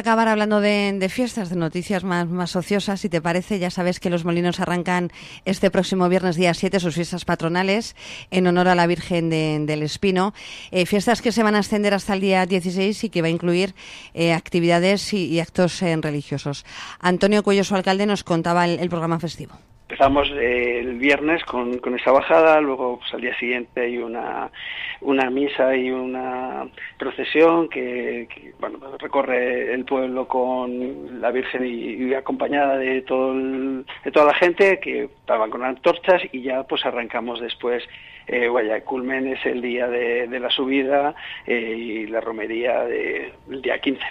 acabar hablando de fiestas, de noticias más ociosas. Si te parece, ya sabes que los Molinos arrancan este próximo viernes día 7 sus fiestas patronales en honor a la Virgen del Espino. Fiestas que se van a extender hasta el día 16 y que va a incluir actividades y actos religiosos. Antonio Cuello, su alcalde, nos contaba el programa festivo. Empezamos el viernes con esa bajada, luego pues, al día siguiente hay una misa y una procesión que recorre el pueblo con la Virgen y acompañada de toda la gente que estaban con antorchas, y ya pues arrancamos después. El culmen es el día de la subida y la romería del día 15.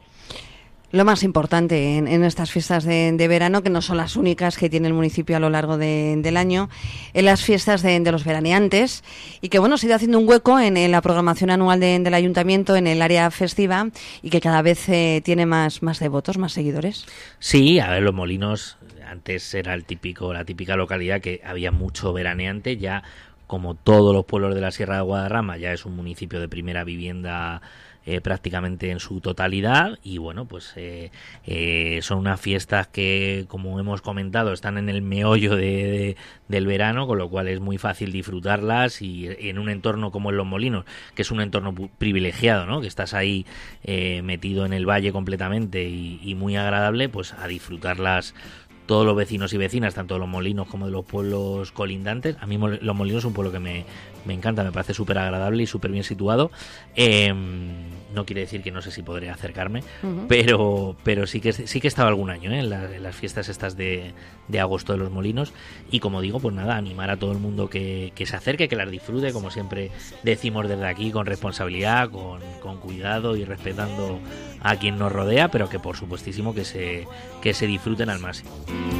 Lo más importante en estas fiestas de verano, que no son las únicas que tiene el municipio a lo largo del año, en las fiestas de los veraneantes, y que se ha ido haciendo un hueco en la programación anual del ayuntamiento, en el área festiva, y que cada vez tiene más devotos, más seguidores. Sí, a ver, Los Molinos antes era la típica localidad que había mucho veraneante. Ya, como todos los pueblos de la Sierra de Guadarrama, ya es un municipio de primera vivienda prácticamente en su totalidad, y son unas fiestas que, como hemos comentado, están en el meollo del verano, con lo cual es muy fácil disfrutarlas, y en un entorno como en Los Molinos, que es un entorno privilegiado, ¿no? Que estás ahí metido en el valle completamente y muy agradable, pues a disfrutarlas todos los vecinos y vecinas, tanto de Los Molinos como de los pueblos colindantes. A mí Los Molinos es un pueblo que me encanta, me parece súper agradable y súper bien situado. No quiere decir que no sé si podré acercarme, pero sí que he estado algún año en las fiestas estas de agosto de Los Molinos, y como digo, pues nada, animar a todo el mundo que se acerque, que las disfrute, como siempre decimos desde aquí, con responsabilidad, con cuidado y respetando a quien nos rodea, pero que por supuestísimo que se disfruten al máximo.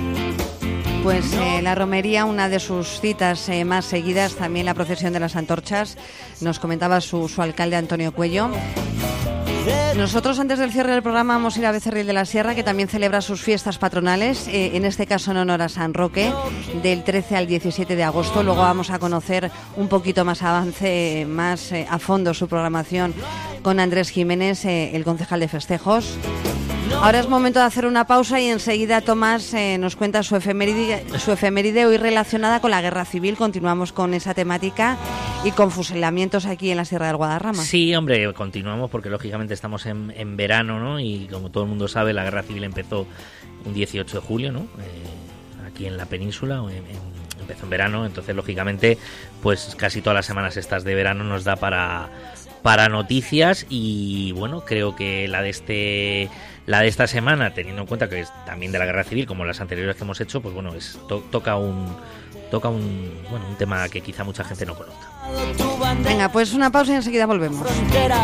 Pues la romería, una de sus citas más seguidas, también la procesión de las antorchas, nos comentaba su alcalde Antonio Cuello. Nosotros, antes del cierre del programa, vamos a ir a Becerril de la Sierra, que también celebra sus fiestas patronales, en este caso en honor a San Roque, del 13 al 17 de agosto. Luego vamos a conocer un poquito más a fondo su programación con Andrés Jiménez, el concejal de festejos. Ahora es momento de hacer una pausa y enseguida Tomás nos cuenta su efeméride hoy relacionada con la Guerra Civil. Continuamos con esa temática y con fusilamientos aquí en la Sierra del Guadarrama. Sí, hombre, continuamos porque lógicamente estamos en verano, ¿no? Y como todo el mundo sabe, la Guerra Civil empezó un 18 de julio, ¿no? Aquí en la península, empezó en verano, entonces lógicamente pues casi todas las semanas estas de verano nos da para noticias, y bueno, creo que la de esta semana, teniendo en cuenta que es también de la Guerra Civil, como las anteriores que hemos hecho, pues bueno, toca un tema que quizá mucha gente no conozca. Venga, pues una pausa y enseguida volvemos.